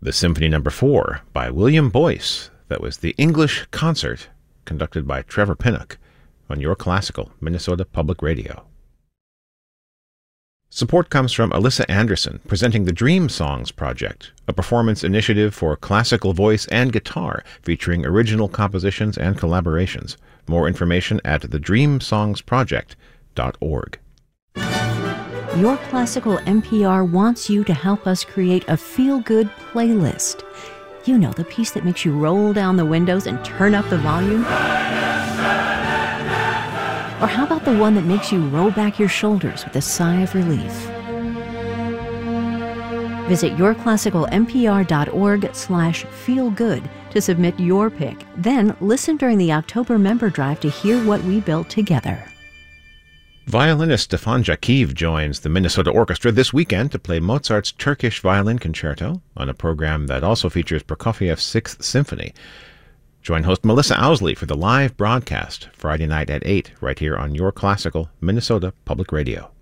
The Symphony No. 4 by William Boyce. That was the English Concert, conducted by Trevor Pinnock, on Your Classical, Minnesota Public Radio. Support comes from Alyssa Anderson, presenting the Dream Songs Project, a performance initiative for classical voice and guitar featuring original compositions and collaborations. More information at thedreamsongsproject.org. Your Classical NPR wants you to help us create a feel-good playlist. You know, the piece that makes you roll down the windows and turn up the volume? Or how about the one that makes you roll back your shoulders with a sigh of relief? Visit yourclassicalnpr.org/feelgood to submit your pick. Then listen during the October member drive to hear what we built together. Violinist Stefan Jakiv joins the Minnesota Orchestra this weekend to play Mozart's Turkish Violin Concerto on a program that also features Prokofiev's Sixth Symphony. Join host Melissa Owsley for the live broadcast Friday night at 8 right here on Your Classical Minnesota Public Radio.